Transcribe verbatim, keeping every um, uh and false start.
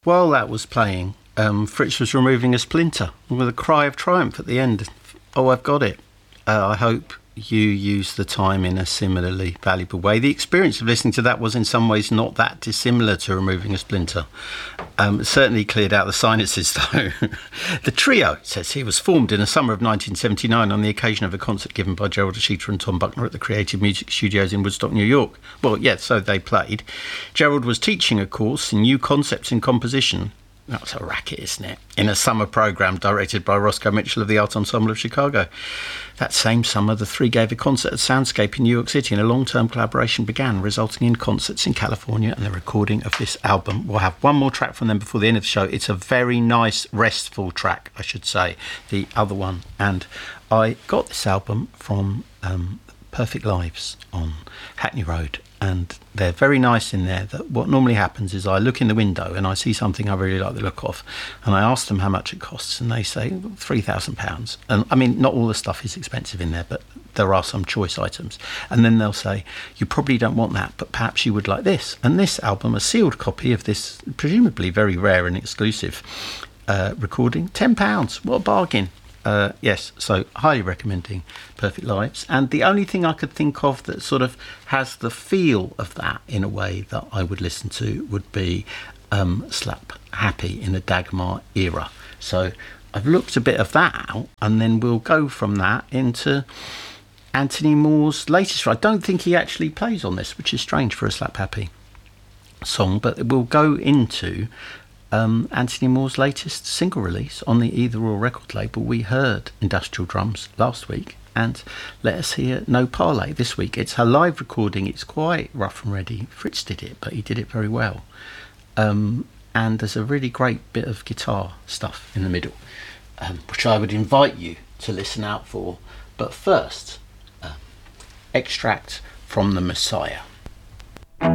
While that was playing, um, Fritz was removing a splinter with a cry of triumph at the end. Oh, I've got it. Uh, I hope you use the time in a similarly valuable way. The experience of listening to that was in some ways not that dissimilar to removing a splinter. Um, it certainly cleared out the sinuses, though. The trio, it says he was formed in the summer of nineteen seventy-nine on the occasion of a concert given by Gerald Ashita and Tom Buckner at the Creative Music Studios in Woodstock, New York. Well, yeah, so they played. Gerald was teaching a course in new concepts in composition. That's a racket, isn't it? In a summer programme directed by Roscoe Mitchell of the Art Ensemble of Chicago. That same summer, the three gave a concert at Soundscape in New York City, and a long-term collaboration began, resulting in concerts in California and the recording of this album. We'll have one more track from them before the end of the show. It's a very nice, restful track, I should say, the other one. And I got this album from um, Perfect Lives on Hackney Road, and they're very nice in there. That what normally happens is I look in the window and I see something I really like the look of, and I ask them how much it costs, and they say three thousand pounds. And I mean, not all the stuff is expensive in there, but there are some choice items. And then they'll say, you probably don't want that, but perhaps you would like this. And this album, a sealed copy of this presumably very rare and exclusive uh, recording, ten pounds. What a bargain. Uh, yes, so highly recommending Perfect Lives. And the only thing I could think of that sort of has the feel of that in a way that I would listen to would be um, Slap Happy in the Dagmar era. So I've looked a bit of that out, and then we'll go from that into Anthony Moore's latest. I don't think he actually plays on this, which is strange for a Slap Happy song, but we'll go into Um, Anthony Moore's latest single release on the Either Or record label. We heard Industrial Drums last week, and let us hear No Parley this week. It's her live recording. It's quite rough and ready. Fritz did it, but he did it very well. Um, and there's a really great bit of guitar stuff in the middle, um, which I would invite you to listen out for. But first, uh, extract from The Messiah.